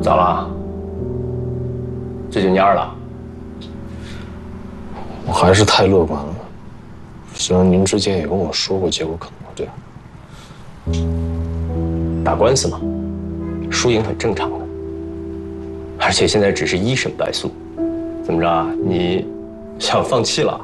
咋了？这就蔫了？ 我还是太乐观了。虽然您之前也跟我说过，结果可能会这样。 打官司嘛，输赢很正常的。而且现在只是一审败诉，怎么着啊？你想放弃了？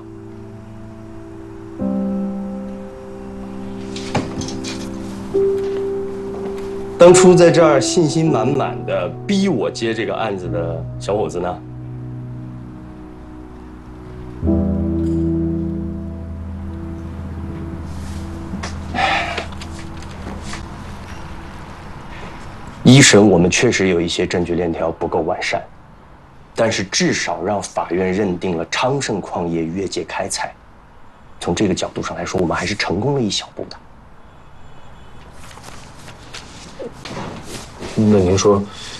当初在这儿信心满满的逼我接这个案子的小伙子呢？一审我们确实有一些证据链条不够完善，但是至少让法院认定了昌盛矿业越界开采。从这个角度上来说，我们还是成功了一小步的。 那您说，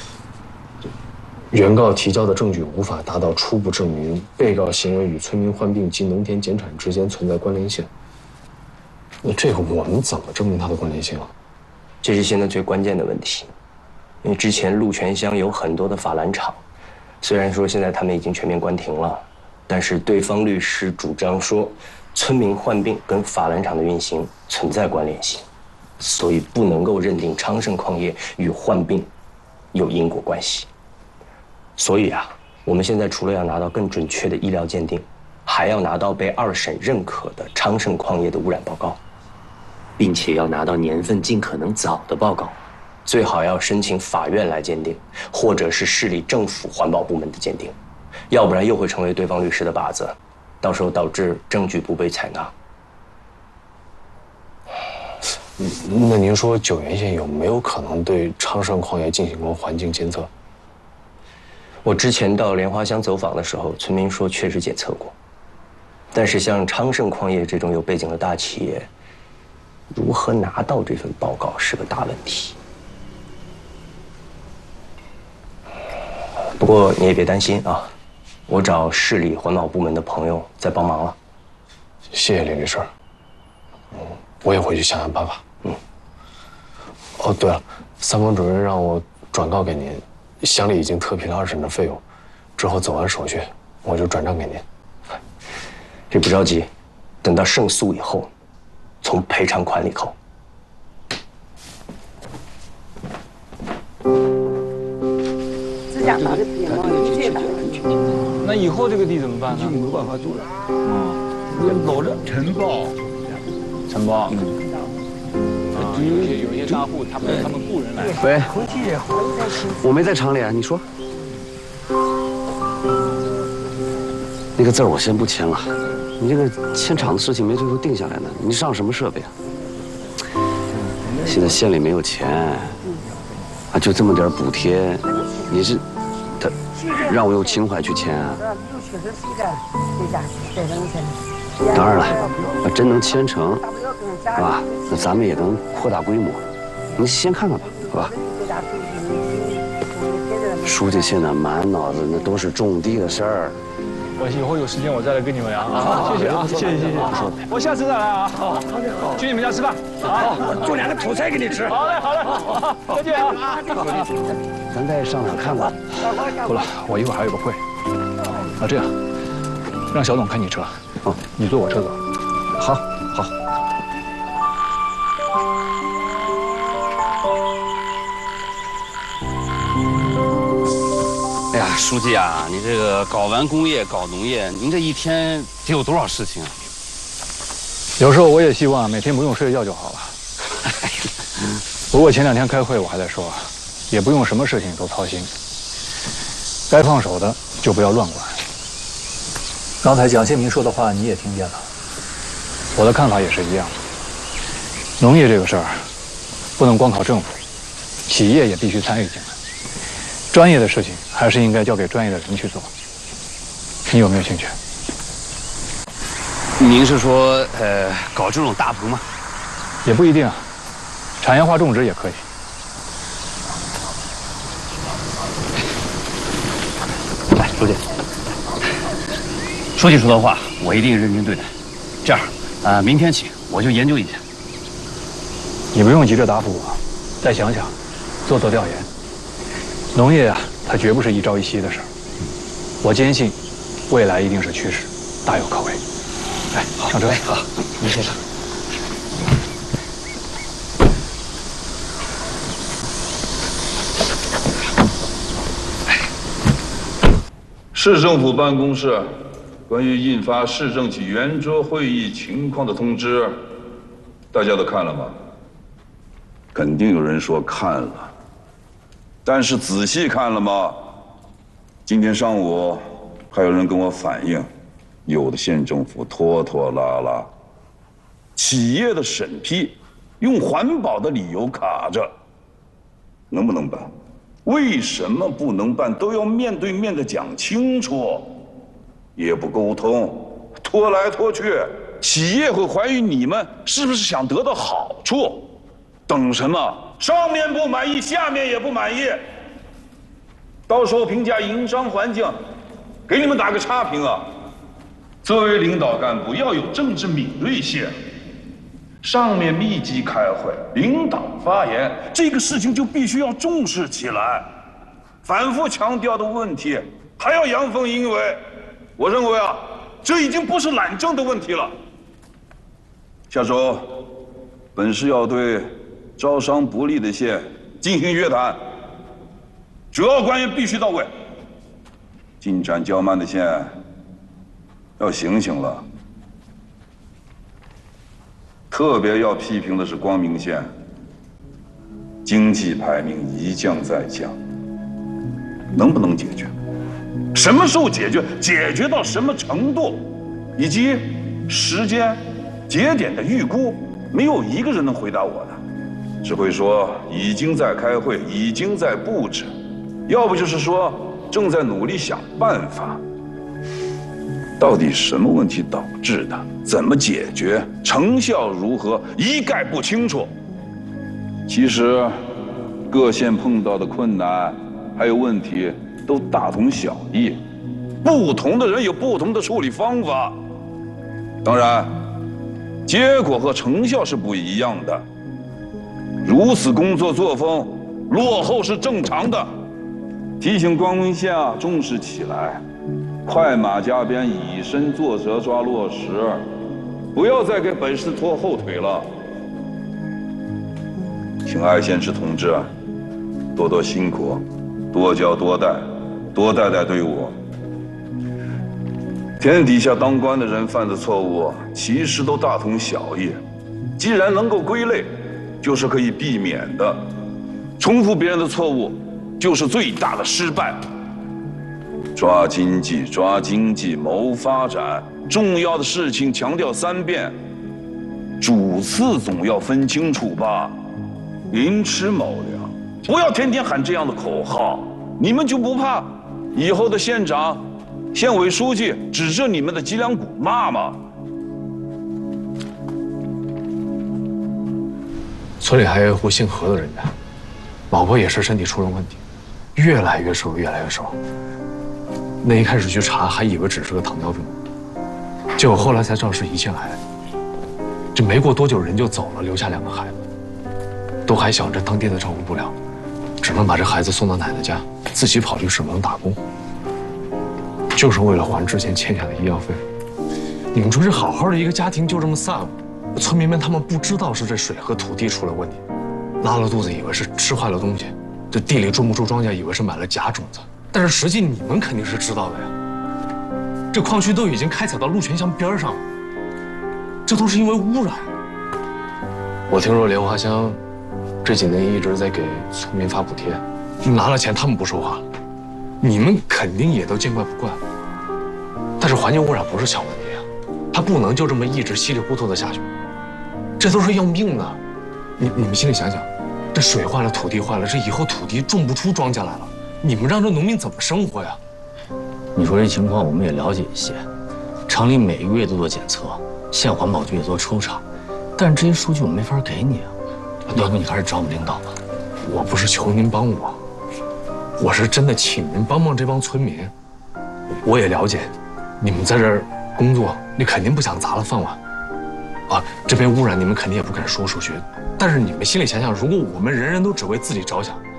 原告提交的证据无法达到初步证明被告行为与村民患病及农田减产之间存在关联性，那这个我们怎么证明它的关联性啊？ 这是现在最关键的问题，因为之前鹿泉乡有很多的法兰厂，虽然说现在他们已经全面关停了，但是对方律师主张说，村民患病跟法兰厂的运行存在关联性。所以不能够认定昌盛矿业与患病有因果关系。所以啊，我们现在除了要拿到更准确的医疗鉴定，还要拿到被二审认可的昌盛矿业的污染报告，并且要拿到年份尽可能早的报告，最好要申请法院来鉴定，或者是市里政府环保部门的鉴定，要不然又会成为对方律师的靶子，到时候导致证据不被采纳。 那您说九原县有没有可能对昌盛矿业进行过环境监测？ 我之前到莲花乡走访的时候，村民说确实检测过，但是像昌盛矿业这种有背景的大企业，如何拿到这份报告是个大问题。不过你也别担心啊，我找市里环保部门的朋友在帮忙了。 谢谢林律师。我也回去想想办法。哦，对了，三方主任让我转告给您，乡里已经特批了二审的费用，之后走完手续，我就转账给您。 这不着急，等到胜诉以后，从赔偿款里扣。 那以后这个地怎么办呢？ 就没办法做了。老人承包。 承包。有一些大户，他们雇人来。 喂，我没在厂里啊，你说。那个字儿我先不签了，你这个迁厂的事情没最后定下来呢，你上什么设备啊？现在县里没有钱，啊，就这么点补贴，你是他让我有情怀去签啊？当然了，要真能签成，是吧？那咱们也能扩大规模。你先看看吧，好吧？书记现在满脑子那都是种地的事儿。 我以后有时间我再来跟你们聊啊！谢谢啊，谢谢。我下次再来啊！好，去你们家吃饭。好， 做2个土菜给你吃。 好嘞，再见啊！ 咱再上哪看看？ 够了，我一会儿还有个会。啊，这样，让小董开你车，你坐我车走。 好。哎呀，书记啊，你这个搞完工业搞农业，您这一天得有多少事情啊？ 有时候我也希望每天不用睡觉就好了。不过前2天开会我还在说，也不用什么事情都操心，该放手的就不要乱管。刚才蒋宪民说的话你也听见了，我的看法也是一样。农业这个事儿，不能光靠政府，企业也必须参与进来。专业的事情还是应该交给专业的人去做。你有没有兴趣？ 您是说，搞这种大棚吗？ 也不一定，产业化种植也可以。 来，书记。书记说的话，我一定认真对待。这样，明天起我就研究一下。 你不用急着答复我，再想想，做调研。 农业啊，它绝不是一朝一夕的事儿。我坚信，未来一定是趋势，大有可为。来，上车。 好，您先上。 市政府办公室关于印发市政企圆桌会议情况的通知，大家都看了吗？肯定有人说看了，但是仔细看了吗？今天上午还有人跟我反映，有的县政府拖拖拉拉，企业的审批用环保的理由卡着，能不能办？为什么不能办？都要面对面的讲清楚，也不沟通，拖来拖去，企业会怀疑你们是不是想得到好处？等什么？上面不满意，下面也不满意，到时候评价营商环境，给你们打个差评啊！作为领导干部，要有政治敏锐性。上面密集开会，领导发言，这个事情就必须要重视起来。反复强调的问题，还要阳奉阴违。我认为啊，这已经不是懒政的问题了。下周，本市要对招商不利的县进行约谈，主要官员必须到位。进展较慢的县，要醒醒了。特别要批评的是光明县，经济排名一降再降，能不能解决？什么时候解决？解决到什么程度？以及时间节点的预估，没有一个人能回答我的，只会说已经在开会，已经在布置，要不就是说正在努力想办法。到底什么问题导致的？怎么解决？成效如何？一概不清楚。其实，各县碰到的困难还有问题都大同小异，不同的人有不同的处理方法。当然，结果和成效是不一样的。如此工作作风落后是正常的。提醒光明县啊，重视起来。快马加鞭，以身作则，抓落实，不要再给本市拖后腿了。请艾县志同志多多辛苦，多教多带，多带带队伍。天底下当官的人犯的错误，其实都大同小异。既然能够归类，就是可以避免的。重复别人的错误，就是最大的失败。抓经济，抓经济，谋发展，重要的事情强调3遍，主次总要分清楚吧。寅吃卯粮，不要天天喊这样的口号。你们就不怕以后的县长、县委书记指着你们的脊梁骨骂吗？ 村里还有一户姓何的人家，老婆也是身体出了问题，越来越瘦，越来越瘦。那一开始去查，还以为只是个糖尿病，结果后来才知道是胰腺癌。这没过多久人就走了，留下2个孩子，都还小，这当爹的照顾不了，只能把这孩子送到奶奶家，自己跑去省城打工，就是为了还之前欠下的医药费。你们说这好好的一个家庭就这么散了，村民们他们不知道是这水和土地出了问题，拉了肚子以为是吃坏了东西，这地里种不出庄稼以为是买了假种子。但是实际你们肯定是知道的呀，这矿区都已经开采到鹿泉乡边上了，这都是因为污染。我听说莲花乡这几年一直在给村民发补贴，拿了钱他们不说话，你们肯定也都见怪不怪。但是环境污染不是小问题啊，它不能就这么一直稀里糊涂的下去，这都是要命的。你们心里想想，这水坏了，土地坏了，这以后土地种不出庄稼来了。你们让这农民怎么生活呀？ 你说这情况我们也了解一些，厂里每个月都做检测，县环保局也做抽查，但是这些数据我没法给你啊。要不你还是找我们领导吧。 我不是求您帮我，我是真的请您帮帮这帮村民。我也了解，你们在这儿工作，你肯定不想砸了饭碗。啊，这边污染你们肯定也不敢说出去，但是你们心里想想，如果我们人人都只为自己着想，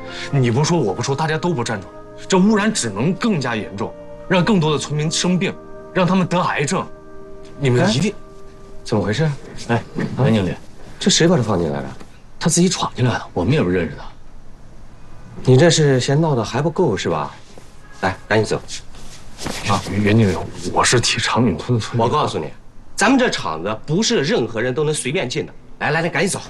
你不说我不说，大家都不站出来，这污染只能更加严重，让更多的村民生病，让他们得癌症。你们一定， 怎么回事？ 哎，袁经理， 这谁把他放进来的？ 他自己闯进来的，我们也不认识他。 你这是嫌闹得还不够是吧？来，赶紧走。 啊，袁经理，我是替长岭村的村民。 我告诉你，咱们这厂子不是任何人都能随便进的。来来来，赶紧走。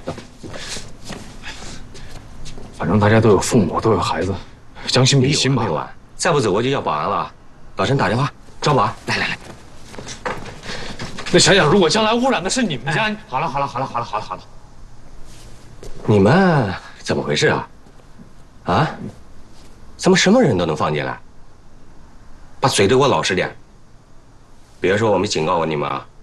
反正大家都有父母，都有孩子，将心比心吧。 没完，再不走我就叫保安了。老陈打电话找保安。来来来。 那想想，如果将来污染的是你们家， 好了。你们怎么回事啊？啊？怎么什么人都能放进来？把嘴对我老实点。别说我没警告过你们啊！